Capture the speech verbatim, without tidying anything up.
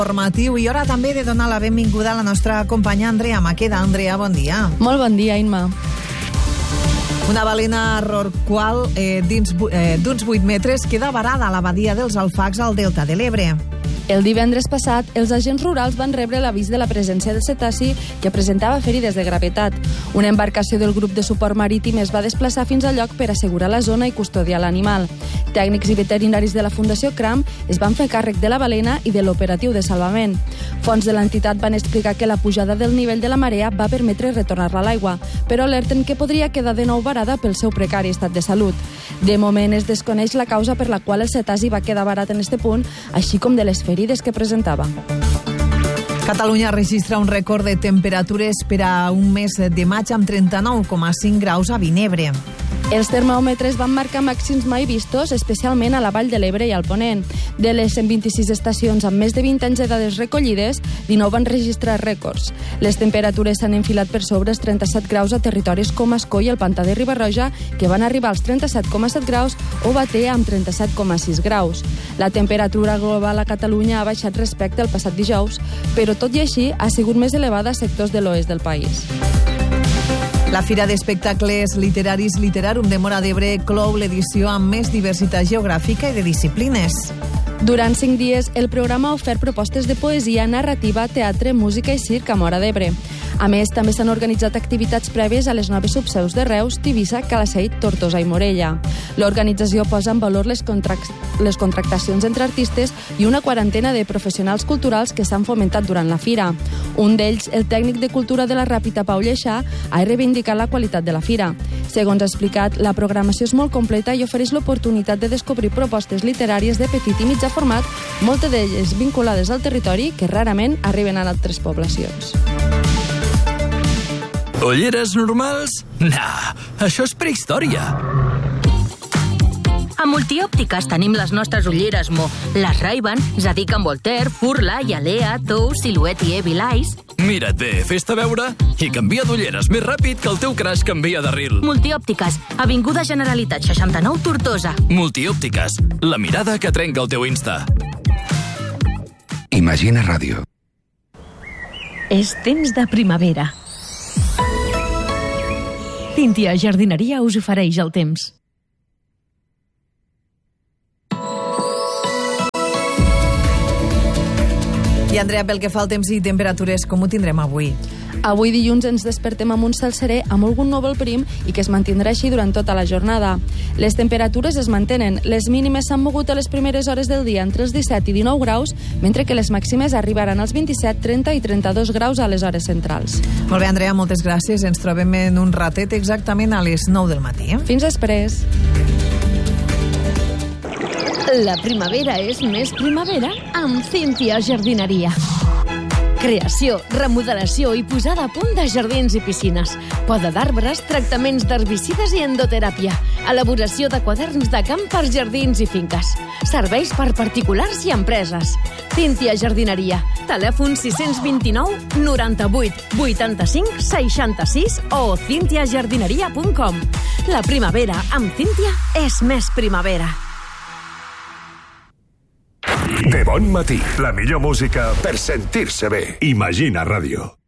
Informatiu i hora també de donar la benvinguda a la nostra companya Andrea Maqueda. Andrea, bon dia. Molt bon dia, Inma. Una balena rorqual eh, dins eh, d'uns vuit metres queda varada a la badia dels Alfacs al Delta de l'Ebre. El divendres passat, els agents rurals van rebre l'avís de la presència de cetaci que presentava ferides de gravetat. Una embarcació del grup de suport marítim es va desplaçar fins al lloc per assegurar la zona i custodiar l'animal. Tècnics i veterinaris de la Fundació Cram es van fer càrrec de la balena i de l'operatiu de salvament. Fonts de l'entitat van explicar que la pujada del nivell de la marea va permetre retornar-la a l'aigua, però alerten que podria quedar de nou varada pel seu precari estat de salut. De moment es desconeix la causa per la qual el cetaci va quedar varat en este punt, així com de les ferides que presentava. Catalunya registra un rècord de temperatures per a un mes de maig amb trenta-nou coma cinc graus a Vinebre. Els termòmetres van marcar màxims mai vistos, especialment a la Vall de l'Ebre i al Ponent. De les cent vint-i-sis estacions amb més de vint anys de dades recollides, dinou van registrar rècords. Les temperatures s'han enfilat per sobre els trenta-set graus a territoris com Ascó i el Pantà de Riba-roja, que van arribar als trenta-set coma set graus, o Batea amb trenta-set coma sis graus. La temperatura global a Catalunya ha baixat respecte al passat dijous, però tot i així ha sigut més elevada a sectors de l'oest del país. La Fira d'Espectacles Literaris Literàrum de Móra d'Ebre clou l'edició amb més diversitat geogràfica i de disciplines. Durant cinc dies, el programa ha ofert propostes de poesia, narrativa, teatre, música i circ a Móra d'Ebre. A més, també s'han organitzat activitats prèvies a les noves subseus de Reus, Tivissa, Calaceit, Tortosa i Morella. L'organització posa en valor les, contract les contractacions entre artistes i una quarantena de professionals culturals que s'han fomentat durant la fira. Un d'ells, el tècnic de cultura de la Ràpita, Pau Lleixà, ha reivindicat la qualitat de la fira. Segons ha explicat, la programació és molt completa i ofereix l'oportunitat de descobrir propostes literàries de petit i mitjà format, moltes d'elles vinculades al territori, que rarament arriben a altres poblacions. Ulleres normals? Nah, això és prehistòria. A Multiòptiques tenim les nostres ulleres Mo, les Ray-Ban, Zadig and Voltaire, Furla, Yalea, Tou, Silhouette i Evil Eyes. Mira't bé, fes-te veure i canvia d'ulleres més ràpid que el teu crush canvia de ril. Multiòptiques, Avinguda Generalitat seixanta-nou, Tortosa. Multiòptiques, la mirada que trenca el teu Insta. Imagina Ràdio. És temps de primavera. Cíntia Jardineria us ofereix el temps. I Andrea, pel que fa al temps i temperatures, com ho tindrem avui? Avui dilluns ens despertem amb un cel serè amb algun núvol prim i que es mantindrà així durant tota la jornada. Les temperatures es mantenen. Les mínimes s'han mogut a les primeres hores del dia entre els disset i dinou graus, mentre que les màximes arribaran als vint-i-set, trenta i trenta-dos graus a les hores centrals. Molt bé, Andrea, moltes gràcies. Ens trobem en un ratet exactament a les nou del matí. Eh? Fins després. La primavera és més primavera amb Cíntia Jardineria. Creació, remodelació i posada a punt de jardins i piscines. Poda d'arbres, tractaments d'herbicides i endoteràpia. Elaboració de quaderns de camp per jardins i finques. Serveis per particulars i empreses. Cíntia Jardineria. Telèfon sis dos nou, noranta-vuit, vuitanta-cinc, seixanta-sis o cíntia jardineria punt com. La primavera amb Cíntia és més primavera. De bon matí, la millor música per sentir-se bé. Imagina Ràdio.